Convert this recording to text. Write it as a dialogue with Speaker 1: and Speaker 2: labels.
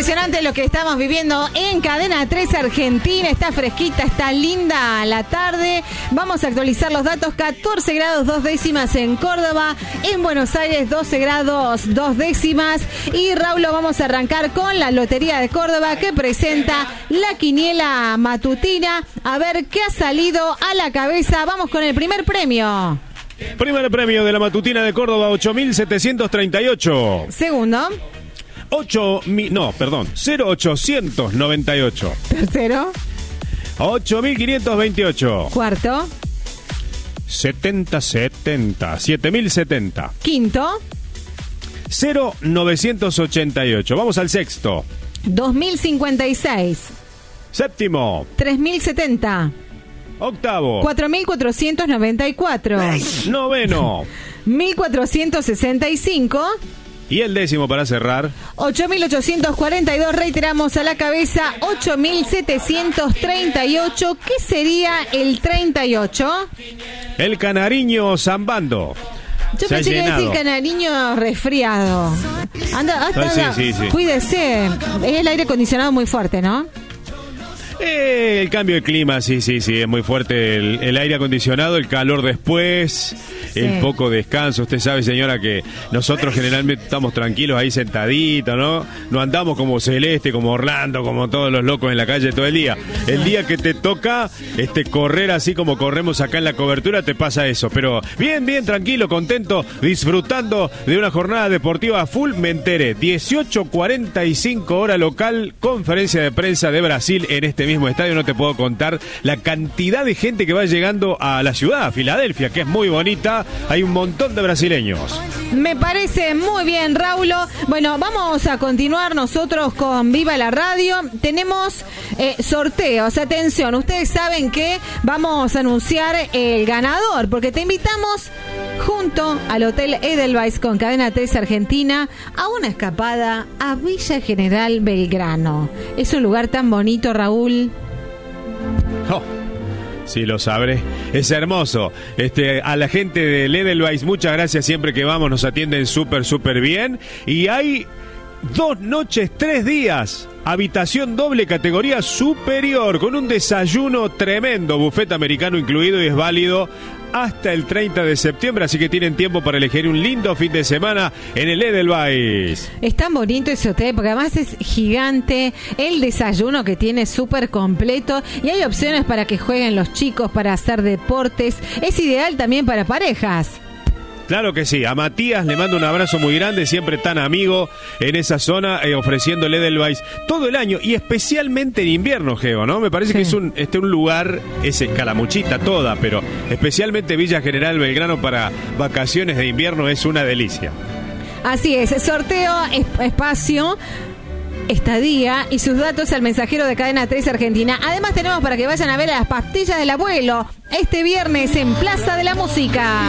Speaker 1: Impresionante lo que estamos viviendo en Cadena 3 Argentina. Está fresquita, está linda la tarde. Vamos a actualizar los datos. 14 grados 2 décimas en Córdoba. En Buenos Aires 12 grados 2 décimas. Y Raúl, vamos a arrancar con la Lotería de Córdoba, que presenta la quiniela matutina. A ver qué ha salido a la cabeza. Vamos con el primer premio.
Speaker 2: Primer premio de la matutina de Córdoba, 8.738.
Speaker 1: Segundo.
Speaker 2: 0.898.
Speaker 1: Tercero.
Speaker 2: 8.528.
Speaker 1: Cuarto.
Speaker 2: 7.070.
Speaker 1: Quinto.
Speaker 2: 0.988. Vamos al sexto.
Speaker 1: 2.056.
Speaker 2: Séptimo.
Speaker 1: 3.070.
Speaker 2: Octavo.
Speaker 1: 4.494.
Speaker 2: Noveno.
Speaker 1: 1.465.
Speaker 2: Y el décimo para cerrar.
Speaker 1: 8.842. Reiteramos a la cabeza. 8.738. ¿Qué sería el 38?
Speaker 2: El canariño zambando.
Speaker 1: Yo pensé que iba a decir canariño resfriado. Anda,
Speaker 2: sí.
Speaker 1: Cuídese. Es el aire acondicionado muy fuerte, ¿no?
Speaker 2: El cambio de clima, sí, es muy fuerte el aire acondicionado, el calor después, sí. El poco descanso. Usted sabe, señora, que nosotros generalmente estamos tranquilos ahí sentaditos, ¿no? No andamos como Celeste, como Orlando, como todos los locos en la calle todo el día. El día que te toca correr así como corremos acá en la cobertura, te pasa eso. Pero bien, tranquilo, contento, disfrutando de una jornada deportiva full. Me enteré, 18:45 hora local, conferencia de prensa de Brasil en este mismo estadio. No te puedo contar la cantidad de gente que va llegando a la ciudad, a Filadelfia, que es muy bonita. Hay un montón de brasileños.
Speaker 1: Me parece muy bien, Raulo. Bueno, vamos a continuar nosotros con Viva la Radio. Tenemos sorteos. Atención, ustedes saben que vamos a anunciar el ganador, porque te invitamos junto al Hotel Edelweiss con Cadena 3 Argentina a una escapada a Villa General Belgrano. Es un lugar tan bonito, Raúl.
Speaker 2: Oh. Sí, lo sabré. Es hermoso. A la gente del Edelweiss, muchas gracias. Siempre que vamos nos atienden súper bien. Y hay 2 noches, 3 días. Habitación doble categoría superior con un desayuno tremendo. Buffet americano incluido y es válido hasta el 30 de septiembre, así que tienen tiempo para elegir un lindo fin de semana en el Edelweiss.
Speaker 1: Es tan bonito ese hotel, porque además es gigante, el desayuno que tiene súper completo, y hay opciones para que jueguen los chicos, para hacer deportes. Es ideal también para parejas.
Speaker 2: Claro que sí, a Matías le mando un abrazo muy grande, siempre tan amigo en esa zona, ofreciendo el Edelweiss todo el año y especialmente en invierno, Geo, ¿no? Me parece que es un lugar, es Calamuchita toda, pero especialmente Villa General Belgrano para vacaciones de invierno es una delicia.
Speaker 1: Así es, sorteo, espacio, estadía y sus datos al mensajero de Cadena 3 Argentina. Además tenemos para que vayan a ver a las pastillas del abuelo este viernes en Plaza de la Música.